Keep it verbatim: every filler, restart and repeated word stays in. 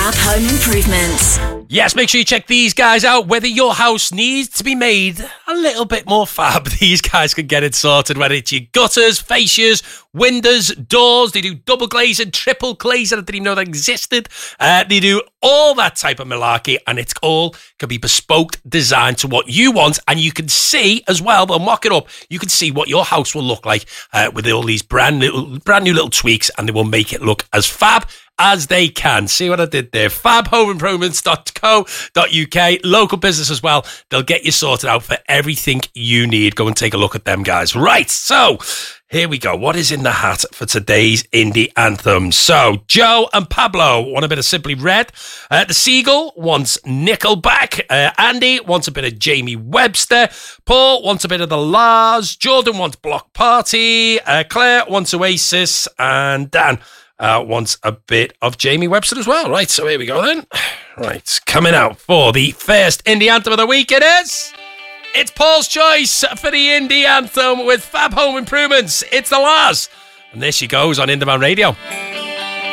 Fab Home Improvement. Yes, make sure you check these guys out. Whether your house needs to be made a little bit more fab, these guys can get it sorted. Whether it's your gutters, fascias, windows, doors, they do double glazing, triple glazing. I didn't even know that existed. Uh, they do all that type of malarkey, and it's all can be bespoke, designed to what you want. And you can see as well, they'll mock it up. You can see what your house will look like uh, with all these brand new, brand new little tweaks, and they will make it look as fab as they can. See what I did there? fab home improvements dot co dot uk. Local business as well. They'll get you sorted out for everything you need. Go and take a look at them, guys. Right, so here we go. What is in the hat for today's indie anthem? So, Joe and Pablo want a bit of Simply Red. Uh, the Seagull wants Nickelback. Uh, Andy wants a bit of Jamie Webster. Paul wants a bit of the Lars. Jordan wants Block Party. Uh, Claire wants Oasis. And Dan Uh, wants a bit of Jamie Webster as well. Right, so here we go then. Right, coming out for the first indie anthem of the week, it is... It's Paul's choice for the indie anthem with Fab Home Improvements. It's the Lars. And there she goes on Indie Man Radio.